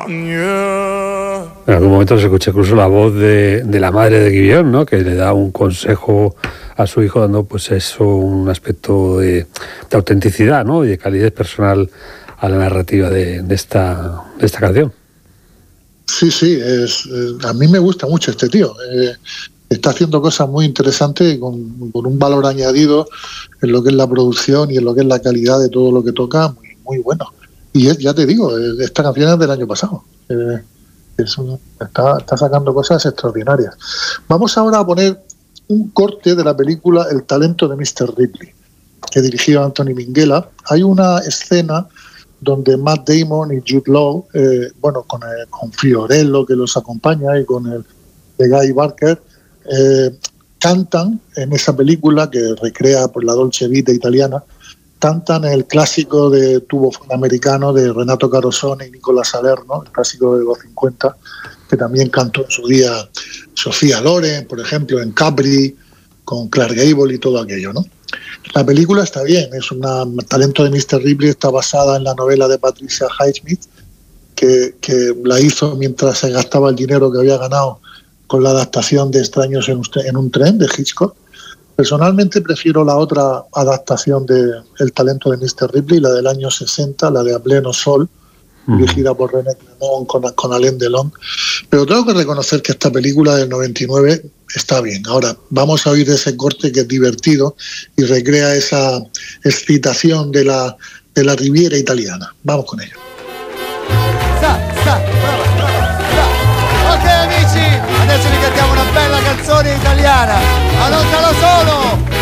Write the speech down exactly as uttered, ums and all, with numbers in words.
En algún momento se escucha incluso la voz de, de la madre de Guion, ¿no? Que le da un consejo a su hijo, dando pues eso, un aspecto de, de autenticidad, ¿no? Y de calidez personal a la narrativa de, de, esta, de esta canción. Sí, sí, es, eh, a mí me gusta mucho este tío. Eh, está haciendo cosas muy interesantes y con, con un valor añadido en lo que es la producción y en lo que es la calidad de todo lo que toca, muy, muy bueno. Y es, ya te digo, esta canción es del año pasado. Eh, es un, está, está sacando cosas extraordinarias. Vamos ahora a poner un corte de la película El talento de mister Ripley, que dirigió Anthony Minghella. Hay una escena donde Matt Damon y Jude Law, eh, bueno, con, el, con Fiorello que los acompaña y con el de Guy Barker, eh, cantan en esa película que recrea pues, la Dolce Vita italiana, cantan el clásico de tubo americano de Renato Carosone y Nicola Salerno, el clásico de los cincuenta, que también cantó en su día Sofía Loren, por ejemplo, en Capri, con Clark Gable y todo aquello, ¿no? La película está bien, es un talento de mister Ripley, está basada en la novela de Patricia Highsmith, que, que la hizo mientras se gastaba el dinero que había ganado con la adaptación de Extraños en un, en un tren, de Hitchcock. Personalmente prefiero la otra adaptación de El talento de mister Ripley, la del año sesenta, la de A pleno sol, uh-huh. dirigida por René Clément con, con Alain Delon. Pero tengo que reconocer que esta película del noventa y nueve está bien. Ahora, vamos a oír ese corte que es divertido y recrea esa excitación de la, de la Riviera italiana. Vamos con ello. Sa, sa, brava, brava, sa. Ok amici, adesso vi cantiamo una bella canzone italiana. Allontalo solo!